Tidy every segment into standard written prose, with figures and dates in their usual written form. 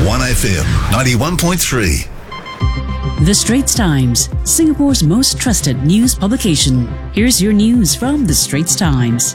1FM 91.3. The Straits Times, Singapore's most trusted news publication. Here's your news from The Straits Times.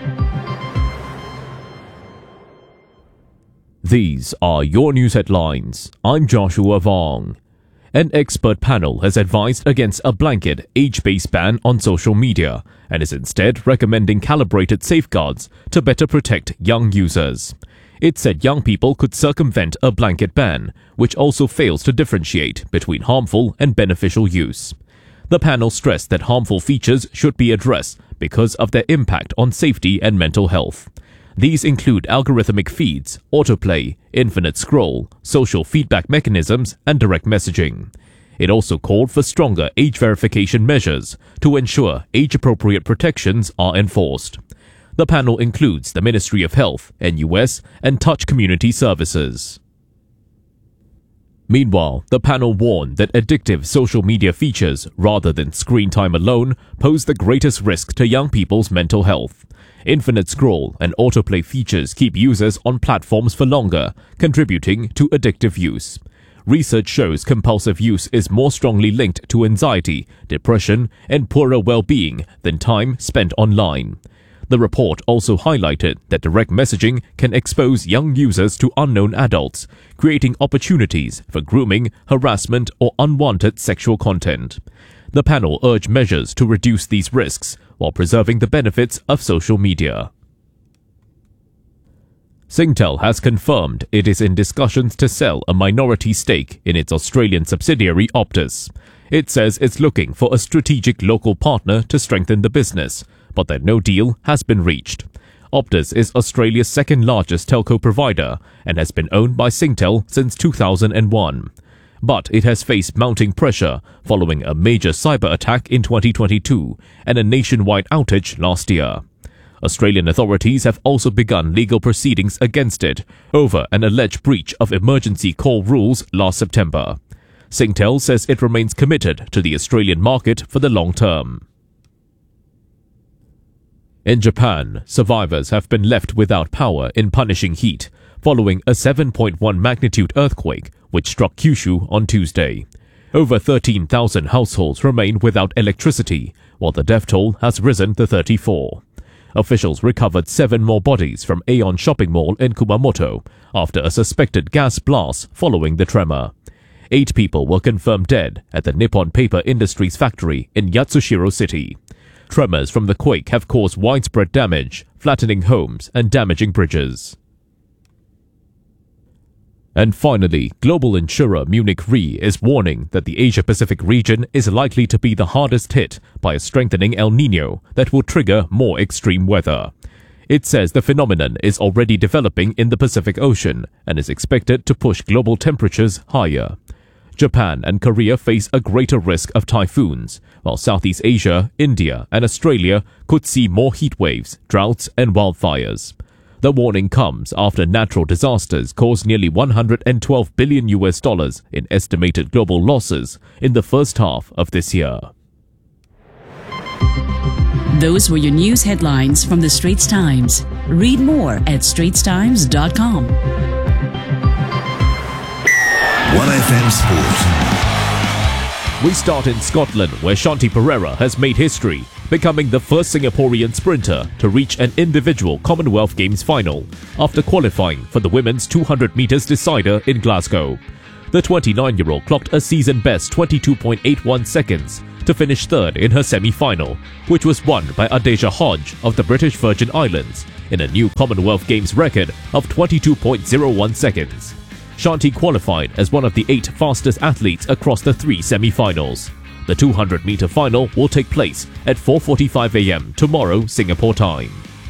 These are your news headlines. I'm Joshua Vong. An expert panel has advised against a blanket age-based ban on social media and is instead recommending calibrated safeguards to better protect young users. It said young people could circumvent a blanket ban, which also fails to differentiate between harmful and beneficial use. The panel stressed that harmful features should be addressed because of their impact on safety and mental health. These include algorithmic feeds, autoplay, infinite scroll, social feedback mechanisms, and direct messaging. It also called for stronger age verification measures to ensure age-appropriate protections are enforced. The panel includes the Ministry of Health, NUS, and Touch Community Services. Meanwhile, the panel warned that addictive social media features, rather than screen time alone, pose the greatest risk to young people's mental health. Infinite scroll and autoplay features keep users on platforms for longer, contributing to addictive use. Research shows compulsive use is more strongly linked to anxiety, depression, and poorer well-being than time spent online. The report also highlighted that direct messaging can expose young users to unknown adults, creating opportunities for grooming, harassment, or unwanted sexual content. The panel urged measures to reduce these risks while preserving the benefits of social media. Singtel has confirmed it is in discussions to sell a minority stake in its Australian subsidiary Optus. It says it's looking for a strategic local partner to strengthen the business, but that no deal has been reached. Optus is Australia's second largest telco provider and has been owned by Singtel since 2001. But it has faced mounting pressure following a major cyber attack in 2022 and a nationwide outage last year. Australian authorities have also begun legal proceedings against it over an alleged breach of emergency call rules last September. Singtel says it remains committed to the Australian market for the long term. In Japan, survivors have been left without power in punishing heat following a 7.1 magnitude earthquake which struck Kyushu on Tuesday. Over 13,000 households remain without electricity, while the death toll has risen to 34. Officials recovered 7 more bodies from Aeon Shopping Mall in Kumamoto after a suspected gas blast following the tremor. 8 people were confirmed dead at the Nippon Paper Industries factory in Yatsushiro City. Tremors from the quake have caused widespread damage, flattening homes and damaging bridges. And finally, global insurer Munich Re is warning that the Asia-Pacific region is likely to be the hardest hit by a strengthening El Niño that will trigger more extreme weather. It says the phenomenon is already developing in the Pacific Ocean and is expected to push global temperatures higher. Japan and Korea face a greater risk of typhoons, while Southeast Asia, India, and Australia could see more heat waves, droughts, and wildfires. The warning comes after natural disasters caused nearly $112 billion in estimated global losses in the first half of this year. Those were your news headlines from The Straits Times. Read more at straitstimes.com. 1FM Sport. We start in Scotland, where Shanti Pereira has made history, becoming the first Singaporean sprinter to reach an individual Commonwealth Games final after qualifying for the women's 200 metres decider in Glasgow. The 29-year-old clocked a season-best 22.81 seconds to finish third in her semi-final, which was won by Adeja Hodge of the British Virgin Islands in a new Commonwealth Games record of 22.01 seconds. Shanti qualified as one of the 8 fastest athletes across the 3 semi-finals. The 200-metre final will take place at 4:45 a.m. tomorrow, Singapore time.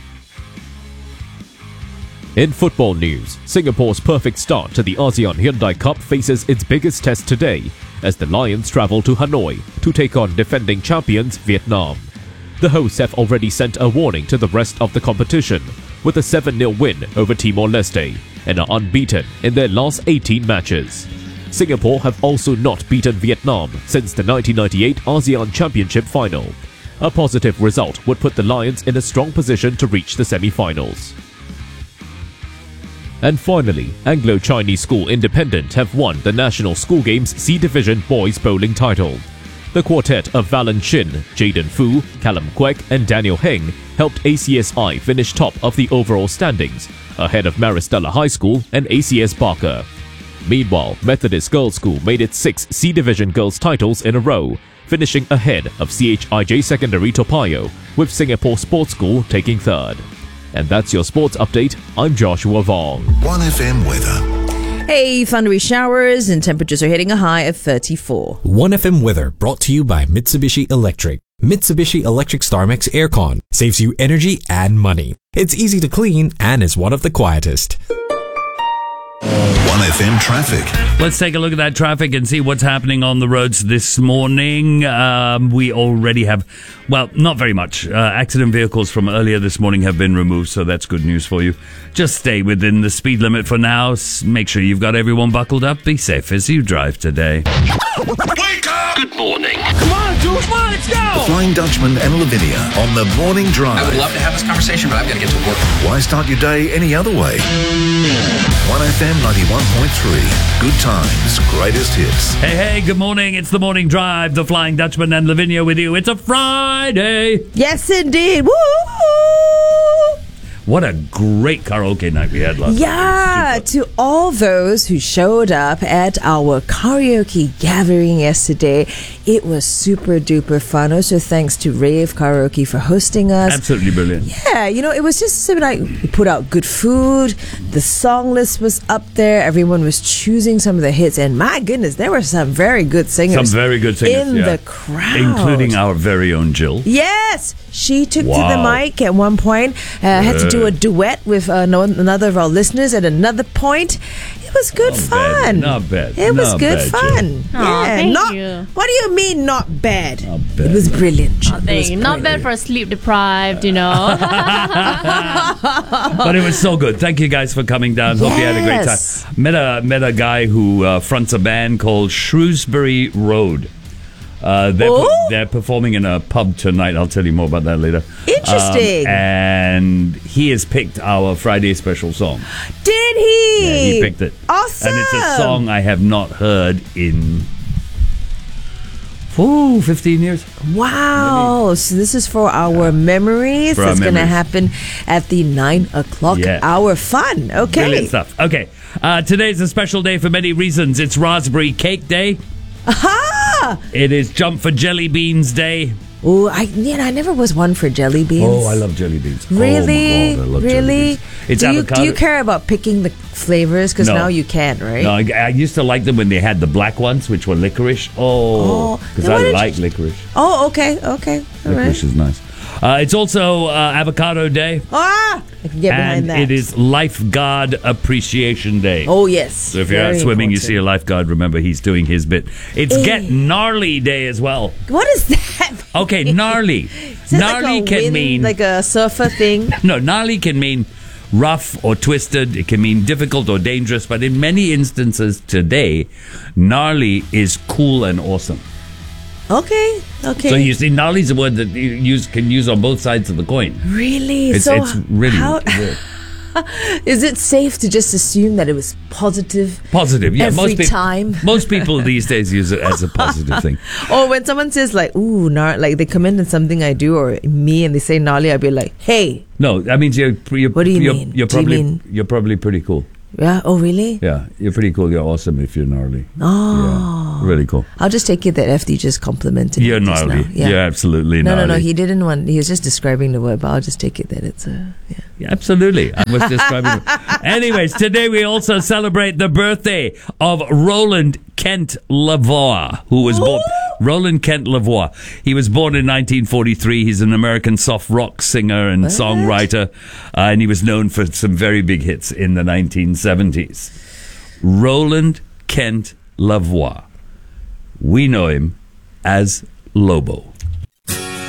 In football news, Singapore's perfect start to the ASEAN Hyundai Cup faces its biggest test today as the Lions travel to Hanoi to take on defending champions Vietnam. The hosts have already sent a warning to the rest of the competition with a 7-0 win over Timor-Leste and are unbeaten in their last 18 matches. Singapore have also not beaten Vietnam since the 1998 ASEAN Championship final. A positive result would put the Lions in a strong position to reach the semi-finals. And finally, Anglo-Chinese School Independent have won the National School Games C Division Boys Bowling title. The quartet of Valen Shin, Jaden Fu, Callum Kwek and Daniel Heng helped ACSI finish top of the overall standings, ahead of Maristella High School and ACS Barker. Meanwhile, Methodist Girls' School made its 6 C Division girls titles in a row, finishing ahead of CHIJ Secondary Toa Payoh, with Singapore Sports School taking third. And that's your sports update. I'm Joshua Vong. 1FM weather. Hey, thundery showers and temperatures are hitting a high of 34. 1FM weather brought to you by Mitsubishi Electric. Mitsubishi Electric StarMax Aircon saves you energy and money. It's easy to clean and is one of the quietest. 1FM traffic. Let's take a look at that traffic and see what's happening on the roads this morning. We already have, well, not very much. Accident vehicles from earlier this morning have been removed, so that's good news for you. Just stay within the speed limit for now. Make sure you've got everyone buckled up. Be safe as you drive today. Wake up! Good morning. Come on, dude. Come on, let's go. The Flying Dutchman and Lavinia on the morning drive. I would love to have this conversation, but I've got to get to work. Why start your day any other way? 1FM 91.3. Good times, greatest hits. Hey, good morning. It's the Morning Drive, the Flying Dutchman and Lavinia with you. It's a Friday. Yes, indeed. Woo! What a great karaoke night we had last night. Yeah, to all those who showed up at our karaoke gathering yesterday, it was super duper fun. Also, thanks to Rave Karaoke for hosting us. Absolutely brilliant. Yeah, it was just like we put out good food. The song list was up there. Everyone was choosing some of the hits, and my goodness, there were some very good singers. Some very good singers in the crowd, including our very own Jill. Yes, she took to the Wow. mic at one point. Had to do a duet with another of our listeners at another point. It was good fun. Not bad. It was Not good bad, fun. Aw, Yeah, thank not. you. What do you mean not bad? Not bad. It was brilliant. Oh, thank you. Not bad for sleep deprived, But it was so good. Thank you guys for coming down. Hope you had a great Yes. time. Met a guy who fronts a band called Shrewsbury Road. They're performing in a pub tonight. I'll tell you more about that later. Interesting. And he has picked our Friday special song. Did he? Yeah, he picked it. Awesome. And it's a song I have not heard in 15 years. Wow. So this is for our memories. For our That's going to memories. happen at the 9 o'clock Yeah. hour. Fun. Okay. Brilliant stuff. Okay. Today's a special day for many reasons. It's Raspberry Cake Day. Aha! It is Jump for Jelly Beans Day. Oh, I never was one for jelly beans. Oh, I love jelly beans. Really? Oh my God, I love jelly Really? beans. It's do avocado. you care about picking the flavors? Because No. now you can, right? No, I used to like them when they had the black ones, which were licorice. Oh, because then why I did like licorice. Oh, okay. All Licorice right. is nice. It's also Avocado Day. Ah! I can get behind And that. it is Lifeguard Appreciation Day. Oh, yes. So if you're out Very swimming, you important. see a lifeguard, remember he's doing his bit. It's Hey. Get Gnarly Day as well. What is that? Okay, gnarly. Is that Gnarly like a can wind, mean... like a surfer thing? No, gnarly can mean rough or twisted. It can mean difficult or dangerous. But in many instances today, gnarly is cool and awesome. Okay. So you see, gnarly is a word that you can use on both sides of the coin. Really? It's really weird. Is it safe to just assume that it was positive? Positive, yeah. Every time? Most people these days use it as a positive thing. Or when someone says like, ooh, like they comment on something I do or me and they say gnarly, I'd be like, hey. No, that means you're What do you mean? You're Do you probably mean- you're probably pretty cool. Yeah? Oh, really? Yeah, you're pretty cool. You're awesome if you're gnarly. Oh. Yeah, really cool. I'll just take it that FD just complimented You're me just gnarly. now. Yeah. You're absolutely No, gnarly. he didn't want. He was just describing the word, but I'll just take it that it's a. Yeah. Yeah, absolutely. I was describing it. Anyways, today we also celebrate the birthday of Roland Kent Lavoie, who was born. Roland Kent Lavoie. He was born in 1943. He's an American soft rock singer and songwriter, and he was known for some very big hits in the 1970s. Roland Kent Lavoie. We know him as Lobo.